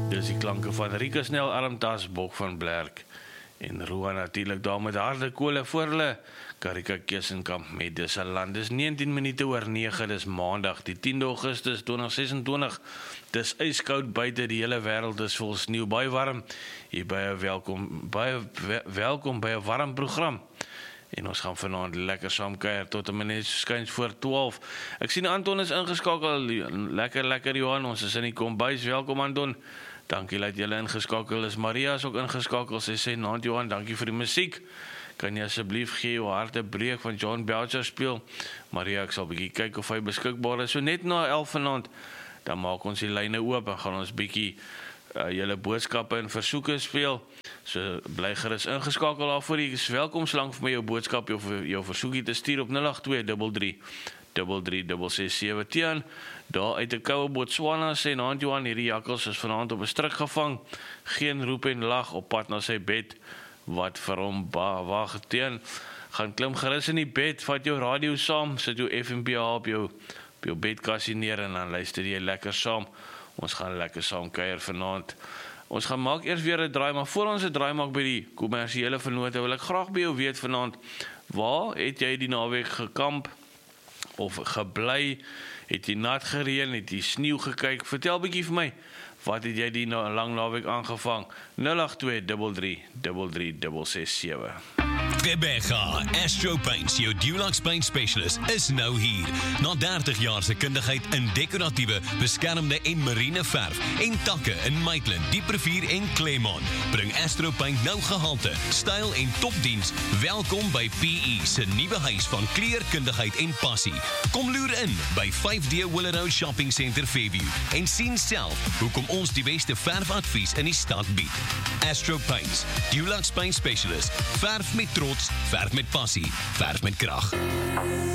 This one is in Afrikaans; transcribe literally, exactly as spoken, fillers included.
Dis die klanke van Rika Snell, Armtas, Bok van Blerk en Roa natuurlik daar met harde kole voor hulle. Karika Kesenkamp met dis land. Dis negentien minute oor nege, dis maandag die tiende Augustus tweeduisend ses-en-twintig. Dis ijskoud buite, die hele wêreld is vol sneeu, baie warm. Hier baie welkom, baie welkom by 'n warm program. En ons gaan vanaand lekker saam kuier tot 'n minuut skuins voor twaalf. Ek sien Anton is ingeskakel. Lekker lekker Johan, ons is in die kombuis. Welkom Anton. Dankie dat julle ingeskakel is. Maria is ook ingeskakel. Sy sê naand Johan, dankie vir die musiek. Kan jy asseblief gee jou harte breek van John Belcher speel? Maria, ek sal bietjie kyk of hy beskikbaar is. So net na elf vanaand, dan maak ons die lyne oop en gaan ons bietjie uh, julle boodskappe en versoeke speel. So bly gerus ingeskakel daarvoor. Jy is welkom slang vir my jou boodskap of jou, jou versoekie te stuur op nul agt twee drie drie drie drie ses ses sewe. Tian, daar uit 'n koue Botswana sê naand Johan, hierdie jakkals is vanaand op 'n stryk gevang. Geen roep en lag op pad na sy bed. Wat vir hom wag teen. Gaan klim gerus in die bed, vat jou radio saam, sit jou F M P A op jou op jou bedkassie neer en dan luister jy lekker saam. Ons gaan lekker saam kuier vanaand. Ons gaan maak eers weer 'n draai, maar voor ons 'n draai maak by die kommersiële vennote, wil ek graag by jou weet vanaand, waar het jy die naweek gekamp of gebly? Het jy nat gereën, het jy sneeu gekyk? Vertel bietjie vir my, wat het jy die na, lang naweek aangevang? nul agt twee drie drie drie drie ses ses sewe. Rebecca, Astro Paints, jou Dulux Paint Specialist, is nou hier. Na dertig jaar se kundigheid in dekoratiewe, beskermde en marine verf en takke in Maitland, Dieprevier en Claremont, bring Astro Paint nou gehalte, styl en topdiens. Welkom by P E se nuwe huis van kleurkundigheid en passie. Kom loer in by vyf D Willow Shopping Center Fairview en sien self hoekom ons die beste verfadvies in die stad bied. Astro Paints, Dulux Paint Specialist, verf met trots, verf met passie, verf met krag.